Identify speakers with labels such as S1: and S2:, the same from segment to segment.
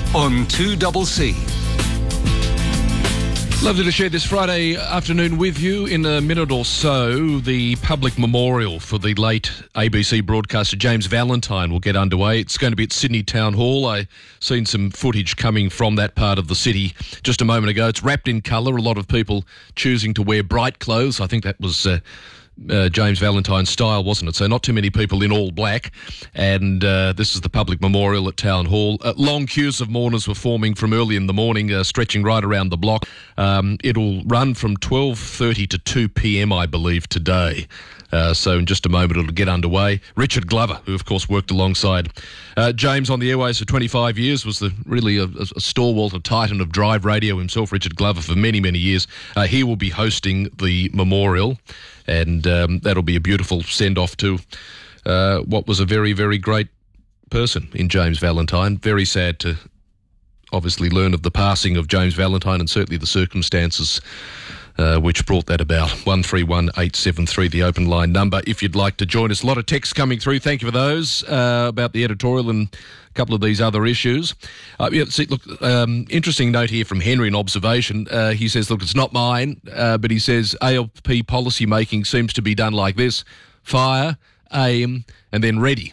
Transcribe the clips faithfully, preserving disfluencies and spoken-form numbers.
S1: on two C C.
S2: Lovely to share this Friday afternoon with you. In a minute or so, the public memorial for the late A B C broadcaster James Valentine will get underway. It's going to be at Sydney Town Hall. I've seen some footage coming from that part of the city just a moment ago. It's wrapped in colour. A lot of people choosing to wear bright clothes. I think that was uh, uh, James Valentine's style, wasn't it? So not too many people in all black. And uh, this is the public memorial at Town Hall. Uh, long queues of mourners were forming from early in the morning, uh, stretching right around the block. Um, it'll run from twelve thirty to two p.m, I believe, today. Uh, so in just a moment it'll get underway. Richard Glover, who of course worked alongside uh, James on the airways for twenty-five years, was the really a, a stalwart, a titan of drive radio himself, Richard Glover, for many, many years. Uh, he will be hosting the memorial, and um, that'll be a beautiful send-off to uh, what was a very, very great person in James Valentine. Very sad to obviously learn of the passing of James Valentine, and certainly the circumstances uh, which brought that about. one three one eight seven three, the open line number, if you'd like to join us. A lot of texts coming through. Thank you for those uh, about the editorial and a couple of these other issues. Uh, yeah, see, look, um, interesting note here from Henry, an observation. Uh, he says, look, it's not mine, uh, but he says A L P policy making seems to be done like this: fire, aim, and then ready.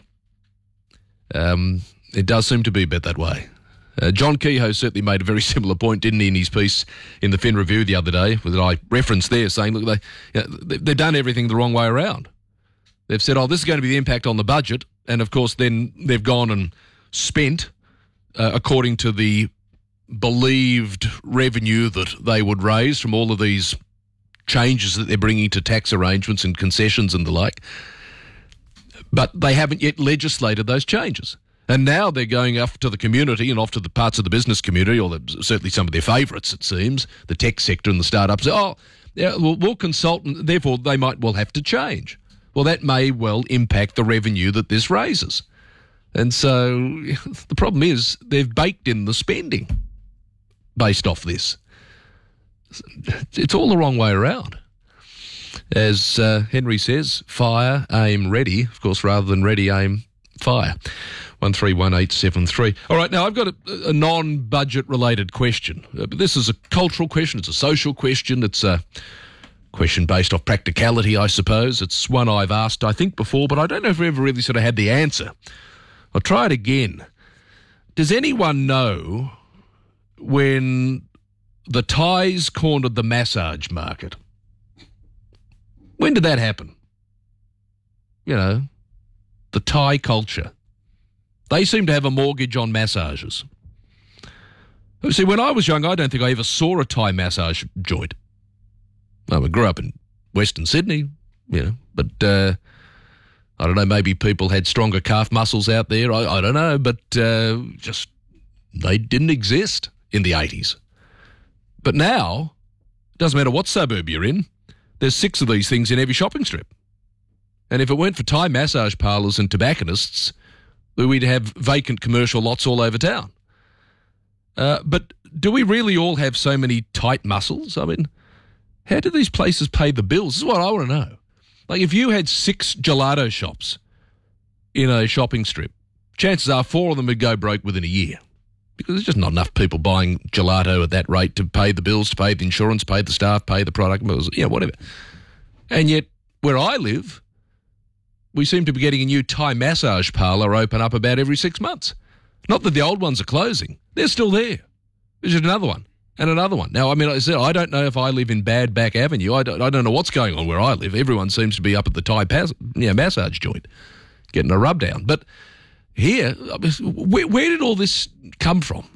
S2: Um, it does seem to be a bit that way. Uh, John Kehoe certainly made a very similar point, didn't he, in his piece in the Fin Review the other day, that I referenced there, saying, look, they, you know, they've done everything the wrong way around. They've said, oh, this is going to be the impact on the budget, and of course then they've gone and spent, uh, according to the believed revenue that they would raise from all of these changes that they're bringing to tax arrangements and concessions and the like. But they haven't yet legislated those changes. And now they're going off to the community and off to the parts of the business community, or the, certainly some of their favourites, it seems, the tech sector and the startups. Oh, yeah, we'll, we'll consult, and therefore they might well have to change. Well, that may well impact the revenue that this raises. And so the problem is they've baked in the spending based off this. It's all the wrong way around. As uh, Henry says, fire, aim, ready. Of course, rather than ready, aim, fire. one three one eight seven three. All right, now I've got a, a non-budget related question. Uh, but this is a cultural question. It's a social question. It's a question based off practicality, I suppose. It's one I've asked, I think, before, but I don't know if we ever really sort of had the answer. I'll try it again. Does anyone know when the Thais cornered the massage market? When did that happen? You know, the Thai culture. They seem to have a mortgage on massages. See, when I was young, I don't think I ever saw a Thai massage joint. I grew up in Western Sydney, you know, but uh, I don't know, maybe people had stronger calf muscles out there. I, I don't know, but uh, just they didn't exist in the eighties. But now, it doesn't matter what suburb you're in, there's six of these things in every shopping strip. And if it weren't for Thai massage parlours and tobacconists, we'd have vacant commercial lots all over town. Uh, but do we really all have so many tight muscles? I mean, how do these places pay the bills? This is what I want to know. Like, if you had six gelato shops in a shopping strip, chances are four of them would go broke within a year, because there's just not enough people buying gelato at that rate to pay the bills, to pay the insurance, pay the staff, pay the product, you know, whatever. And yet, where I live, we seem to be getting a new Thai massage parlour open up about every six months. Not that the old ones are closing. They're still there. There's just another one and another one. Now, I mean, like I said, I don't know if I live in Bad Back Avenue. I don't, I don't know what's going on where I live. Everyone seems to be up at the Thai pas- you know, massage joint, getting a rub down. But here, where, where did all this come from?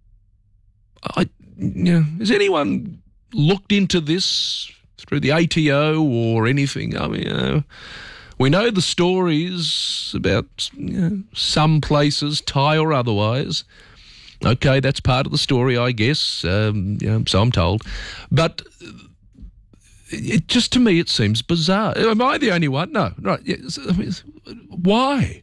S2: I, you know, has anyone looked into this through the A T O or anything? I mean, you know, we know the stories about, you know, some places, Thai or otherwise. Okay, that's part of the story, I guess. Um, you know, so I'm told. But it, just to me, it seems bizarre. Am I the only one? No. Right. Yes, I mean, why?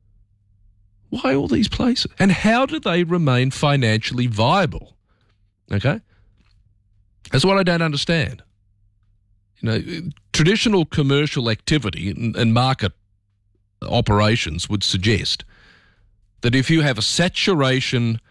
S2: Why all these places? And how do they remain financially viable? Okay? That's what I don't understand. You know, traditional commercial activity and, and market operations would suggest that if you have a saturation